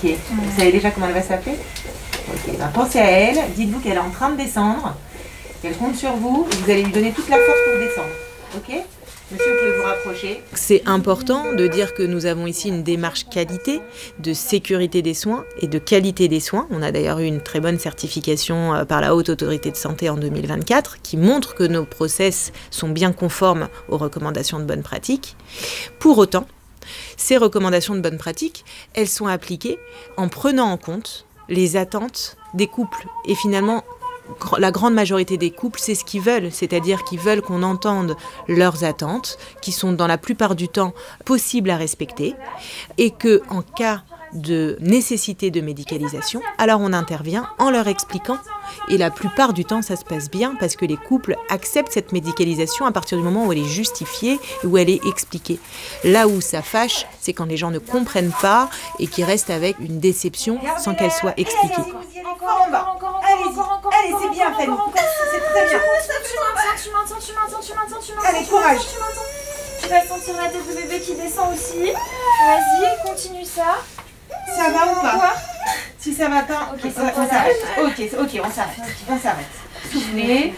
Ok. Vous savez déjà comment elle va s'appeler? Ok. Ben, pensez à elle, dites-vous qu'elle est en train de descendre, qu'elle compte sur vous, et vous allez lui donner toute la force pour descendre. Ok? Monsieur, vous pouvez vous rapprocher. C'est important de dire que nous avons ici une démarche qualité, de sécurité des soins et de qualité des soins. On a d'ailleurs eu une très bonne certification par la Haute Autorité de Santé en 2024 qui montre que nos process sont bien conformes aux recommandations de bonne pratique. Pour autant, ces recommandations de bonne pratique, elles sont appliquées en prenant en compte les attentes des couples. Et finalement, la grande majorité des couples, c'est ce qu'ils veulent, c'est-à-dire qu'ils veulent qu'on entende leurs attentes, qui sont dans la plupart du temps possibles à respecter, et qu'en cas de nécessité de médicalisation, alors on intervient en leur expliquant. Et la plupart du temps, ça se passe bien parce que les couples acceptent cette médicalisation à partir du moment où elle est justifiée et où elle est expliquée. Là où ça fâche, c'est quand les gens ne comprennent pas et qu'ils restent avec une déception sans qu'elle soit expliquée. Encore. Allez, c'est bien, Fanny. C'est très bien. Tu maintiens. Allez, courage. Tu vas sentir la tête de bébé qui descend aussi. Vas-y, continue ça. Ça va ou pas? Si ça va pas, on s'arrête. Ok, on s'arrête. Soufflez.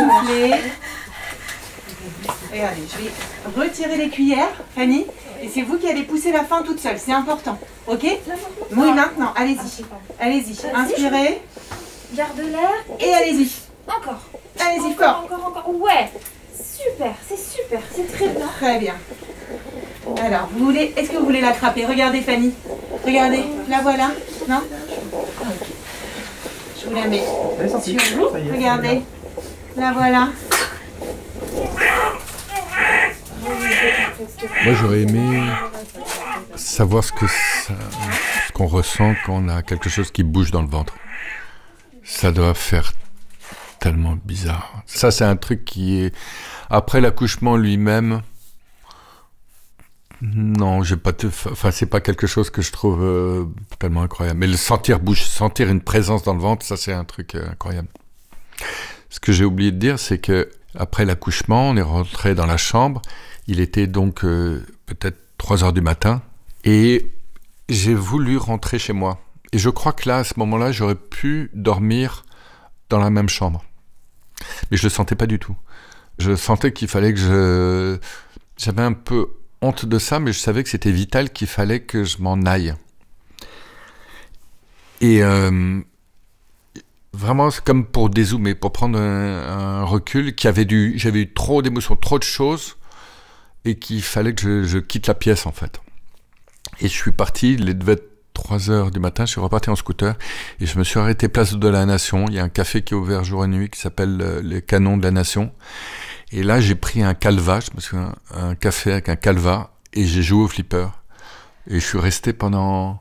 Regardez, je vais retirer les cuillères, Fanny, et c'est vous qui allez pousser la fin toute seule, c'est important, ok? Oui, maintenant, allez-y, inspirez. Garde l'air. Et allez-y. Encore. Allez-y, fort. Encore. Ouais. Super, c'est très bien. Très bien. Alors, est-ce que vous voulez l'attraper? Regardez, Fanny. Regardez, la voilà. Non? Ok. Je vous la mets sur vous. Regardez, la voilà. Moi, j'aurais aimé savoir ce qu'on ressent quand on a quelque chose qui bouge dans le ventre. Ça doit faire tellement bizarre. Ça, c'est un truc qui est... Après l'accouchement lui-même, non, c'est pas quelque chose que je trouve tellement incroyable. Mais le sentir une présence dans le ventre, ça, c'est un truc incroyable. Ce que j'ai oublié de dire, c'est que après l'accouchement, on est rentré dans la chambre. Il était donc peut-être 3h du matin. Et j'ai voulu rentrer chez moi. Et je crois que là, à ce moment-là, j'aurais pu dormir dans la même chambre. Mais je le sentais pas du tout. Je sentais qu'il fallait que j'avais un peu honte de ça, mais je savais que c'était vital, qu'il fallait que je m'en aille. Et vraiment, c'est comme pour dézoomer, pour prendre un recul, j'avais eu trop d'émotions, trop de choses, et qu'il fallait que je quitte la pièce, en fait. Et je suis parti, il devait être 3h du matin, je suis reparti en scooter, et je me suis arrêté place de la Nation. Il y a un café qui est ouvert jour et nuit, qui s'appelle les Canons de la Nation. Et là, j'ai pris un calva, je me souviens, un café avec un calva, et j'ai joué au flipper. Et je suis resté pendant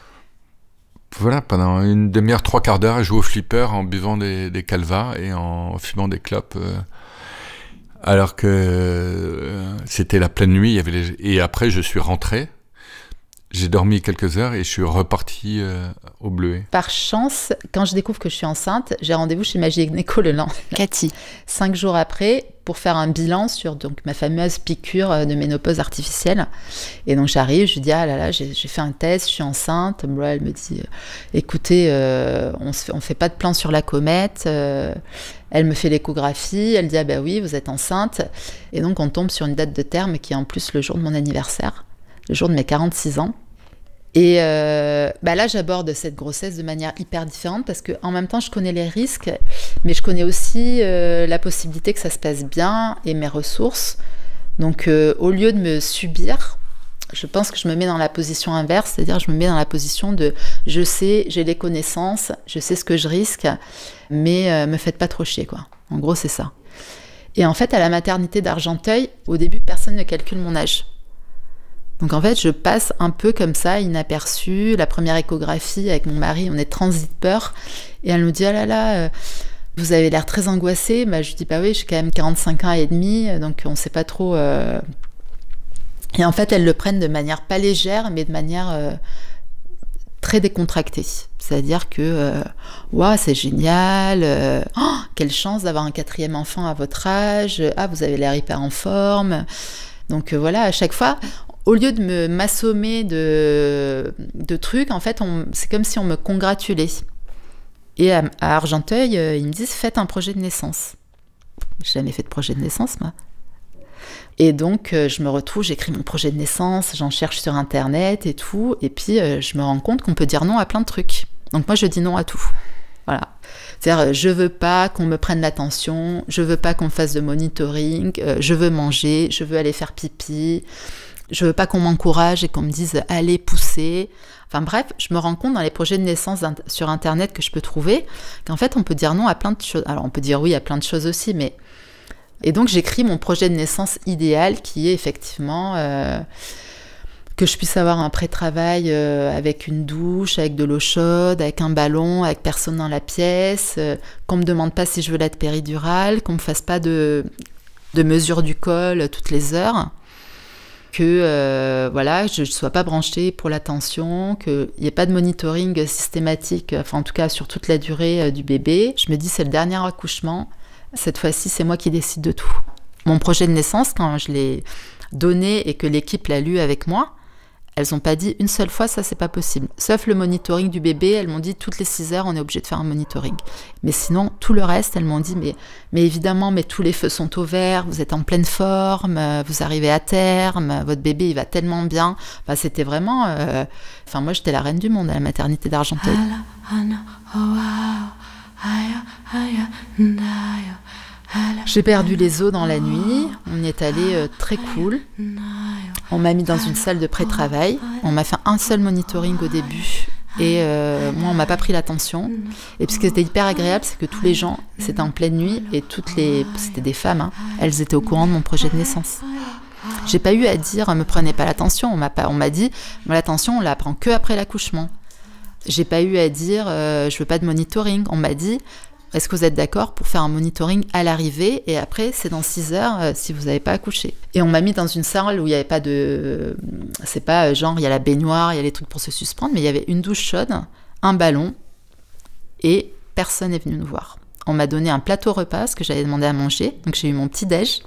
une demi-heure, 3/4 d'heure, à jouer au flipper en buvant des calvas et en fumant des clopes. Alors que c'était la pleine nuit, et après, je suis rentré. J'ai dormi quelques heures et je suis reparti au Bleuet. Par chance, quand je découvre que je suis enceinte, j'ai rendez-vous chez ma gynéco le lendemain. Cathy. 5 jours après, pour faire un bilan sur donc, ma fameuse piqûre de ménopause artificielle. Et donc j'arrive, je lui dis, ah là là, j'ai fait un test, je suis enceinte. Bon, elle me dit, écoutez, on fait pas de plan sur la comète. Elle me fait l'échographie, elle dit, ah ben oui, vous êtes enceinte. Et donc on tombe sur une date de terme qui est en plus le jour de mon anniversaire, le jour de mes 46 ans. Et là, j'aborde cette grossesse de manière hyper différente parce qu'en même temps, je connais les risques, mais je connais aussi la possibilité que ça se passe bien et mes ressources. Donc, au lieu de me subir, je pense que je me mets dans la position inverse, c'est-à-dire je me mets dans la position de je sais, j'ai les connaissances, je sais ce que je risque, mais me faites pas trop chier, quoi. En gros, c'est ça. Et en fait, à la maternité d'Argenteuil, au début, personne ne calcule mon âge. Donc en fait, je passe un peu comme ça, inaperçue. La première échographie avec mon mari, on est transi de peur. Et elle nous dit, ah là là, vous avez l'air très angoissée. Je lui dis, bah oui, j'ai quand même 45 ans et demi, donc on ne sait pas trop. Et en fait, elles le prennent de manière pas légère, mais de manière très décontractée. C'est-à-dire que, waouh, c'est génial, quelle chance d'avoir un 4e enfant à votre âge, ah, vous avez l'air hyper en forme. Donc voilà, à chaque fois... au lieu de m'assommer de trucs, en fait, c'est comme si on me congratulait. Et à Argenteuil, ils me disent, faites un projet de naissance. J'ai jamais fait de projet de naissance, moi. Et donc, je me retrouve, j'écris mon projet de naissance, j'en cherche sur Internet et tout, et puis je me rends compte qu'on peut dire non à plein de trucs. Donc moi, je dis non à tout. Voilà. C'est-à-dire, je veux pas qu'on me prenne l'attention, je veux pas qu'on me fasse de monitoring, je veux manger, je veux aller faire pipi, je veux pas qu'on m'encourage et qu'on me dise « allez, poussez ». Enfin bref, je me rends compte dans les projets de naissance sur Internet que je peux trouver qu'en fait, on peut dire non à plein de choses. Alors, on peut dire oui à plein de choses aussi, mais... Et donc, j'écris mon projet de naissance idéal qui est effectivement que je puisse avoir un pré-travail avec une douche, avec de l'eau chaude, avec un ballon, avec personne dans la pièce, qu'on ne me demande pas si je veux l'être péridurale, qu'on ne me fasse pas de mesure du col toutes les heures, que je ne sois pas branchée pour la tension, qu'il n'y ait pas de monitoring systématique, enfin en tout cas sur toute la durée du bébé. Je me dis c'est le dernier accouchement. Cette fois-ci, c'est moi qui décide de tout. Mon projet de naissance, quand je l'ai donné et que l'équipe l'a lu avec moi, elles n'ont pas dit une seule fois, ça, c'est pas possible. Sauf le monitoring du bébé, elles m'ont dit toutes les 6 heures, on est obligé de faire un monitoring. Mais sinon, tout le reste, elles m'ont dit, mais évidemment, mais tous les feux sont au vert, vous êtes en pleine forme, vous arrivez à terme, votre bébé, il va tellement bien. Enfin, c'était vraiment... moi, j'étais la reine du monde à la maternité d'Argenteuil. J'ai perdu les os dans la nuit, on y est allé très cool. On m'a mis dans une salle de pré-travail, on m'a fait un seul monitoring au début et moi on m'a pas pris l'attention. Et puis ce qui était hyper agréable, c'est que tous les gens, c'était en pleine nuit et c'était des femmes, hein, elles étaient au courant de mon projet de naissance. J'ai pas eu à dire me prenez pas l'attention, on m'a dit l'attention on la prend que après l'accouchement. J'ai pas eu à dire je veux pas de monitoring, on m'a dit est-ce que vous êtes d'accord pour faire un monitoring à l'arrivée et après c'est dans 6 heures si vous n'avez pas accouché. Et on m'a mis dans une salle où il n'y avait pas de... C'est pas genre il y a la baignoire, il y a les trucs pour se suspendre, mais il y avait une douche chaude, un ballon et personne n'est venu nous voir. On m'a donné un plateau repas parce que j'avais demandé à manger, donc j'ai eu mon petit déj.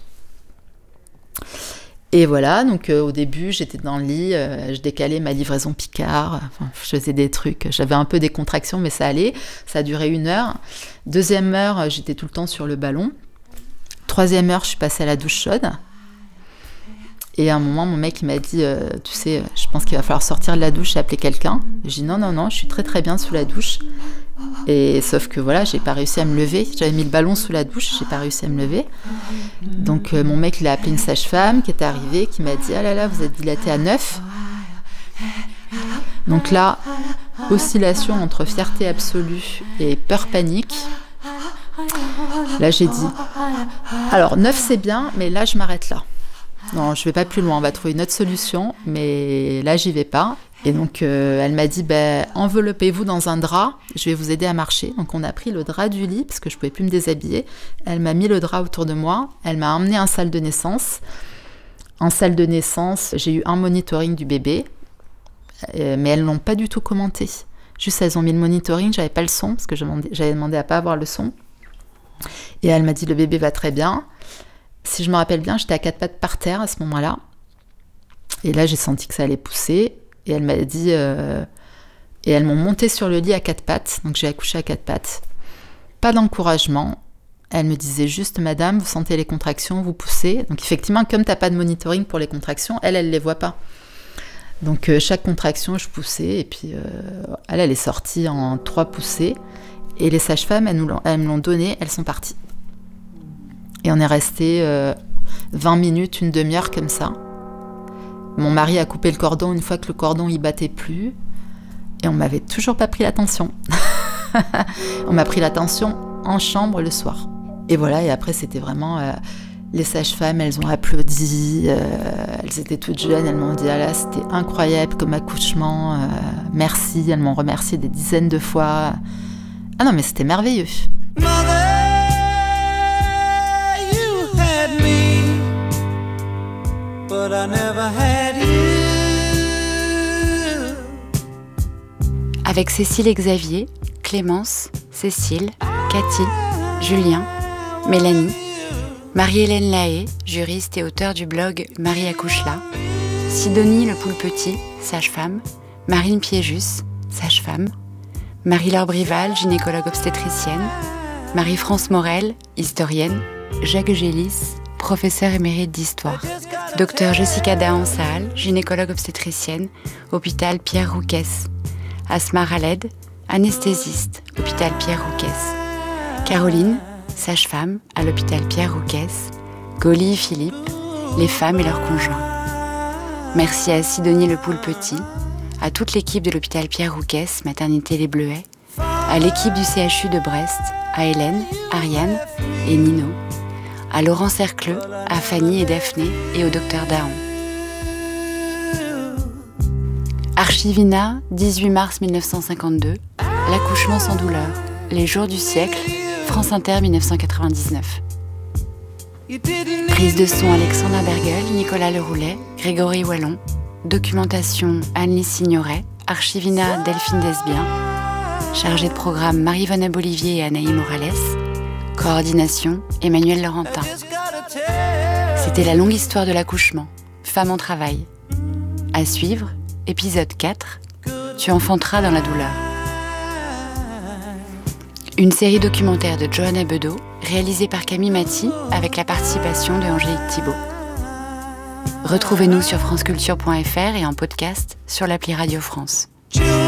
Et voilà, donc au début, j'étais dans le lit, je décalais ma livraison Picard, je faisais des trucs, j'avais un peu des contractions, mais ça allait, ça a duré 1 heure. 2e heure, j'étais tout le temps sur le ballon. 3e heure, je suis passée à la douche chaude. Et à un moment, mon mec, il m'a dit, tu sais, je pense qu'il va falloir sortir de la douche et appeler quelqu'un. J'ai dit non, je suis très très bien sous la douche. Et sauf que voilà, j'ai pas réussi à me lever. J'avais mis le ballon sous la douche, j'ai pas réussi à me lever. Donc mon mec, il a appelé une sage-femme qui est arrivée, qui m'a dit ah là là, vous êtes dilatée à 9. Donc là, oscillation entre fierté absolue et peur panique. Là, j'ai dit alors 9 c'est bien, mais là je m'arrête là. Non, je vais pas plus loin, on va trouver une autre solution, mais là j'y vais pas. Et donc elle m'a dit enveloppez-vous dans un drap, je vais vous aider à marcher. Donc on a pris le drap du lit parce que je pouvais plus me déshabiller. Elle m'a mis le drap autour de moi, elle m'a emmenée en salle de naissance. En salle de naissance, j'ai eu un monitoring du bébé, mais elles l'ont pas du tout commenté. Juste elles ont mis le monitoring, j'avais pas le son parce que j'avais demandé à pas avoir le son. Et elle m'a dit le bébé va très bien. Si je me rappelle bien, j'étais à 4 pattes par terre à ce moment-là. Et là, j'ai senti que ça allait pousser. Et elle m'a dit... Et elles m'ont monté sur le lit à 4 pattes. Donc, j'ai accouché à 4 pattes. Pas d'encouragement. Elle me disait juste, madame, vous sentez les contractions, vous poussez. Donc, effectivement, comme tu n'as pas de monitoring pour les contractions, elle ne les voit pas. Donc, chaque contraction, je poussais. Et puis, elle est sortie en 3 poussées. Et les sages-femmes, elles me l'ont donné. Elles sont parties. Et on est resté 20 minutes, une demi-heure comme ça. Mon mari a coupé le cordon une fois que le cordon il battait plus. Et on m'avait toujours pas pris l'attention. On m'a pris l'attention en chambre le soir. Et voilà, et après c'était vraiment... les sages-femmes, elles ont applaudi. Elles étaient toutes jeunes, elles m'ont dit « Ah là, c'était incroyable comme accouchement. Merci ». Elles m'ont remercié des dizaines de fois. Ah non, mais c'était merveilleux. But I never had you. Avec Cécile et Xavier, Clémence, Cécile, Cathy, Julien, Mélanie, Marie-Hélène Lahaye, juriste et auteure du blog Marie accouche là, Sidonie Le Poulpetit, sage-femme, Marine Piéjus, sage-femme, Marie-Laure Brival, gynécologue obstétricienne, Marie-France Morel, historienne, Jacques Gélis, professeur émérite d'histoire, Dr Jessica Dahan-Sahal, gynécologue obstétricienne, hôpital Pierre Rouquès, Asma Raled, anesthésiste, hôpital Pierre Rouquès, Caroline, sage-femme à l'hôpital Pierre Rouquès, Goli Philippe, les femmes et leurs conjoints. Merci à Sidonie Le Poulpetit, à toute l'équipe de l'hôpital Pierre Rouquès, maternité Les Bleuets, à l'équipe du CHU de Brest, à Hélène, Ariane et Nino, à Laurent Cercleux, à Fanny et Daphné et au docteur Dahan. Archivina, 18 mars 1952, l'accouchement sans douleur, les jours du siècle, France Inter 1999. Prise de son Alexandra Bergel, Nicolas Leroulet, Grégory Wallon. Documentation Anne-Lise Signoret, Archivina Delphine Desbiens. Chargée de programme Marie-Vonne Abolivier et Anaïs Morales. Coordination Emmanuel Laurentin. C'était la longue histoire de l'accouchement, Femme en travail. À suivre, épisode 4, Tu enfanteras dans la douleur. Une série documentaire de Johanna Bedeau, réalisée par Camille Maty, avec la participation de Angélique Thibault. Retrouvez-nous sur franceculture.fr et en podcast sur l'appli Radio France.